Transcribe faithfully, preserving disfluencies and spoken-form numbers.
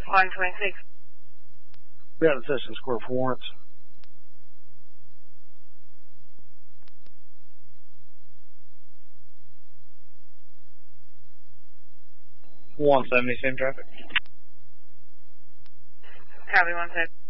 one twenty-six. We got a Session Square for warrants. one seventy, same traffic. Copy one seventy.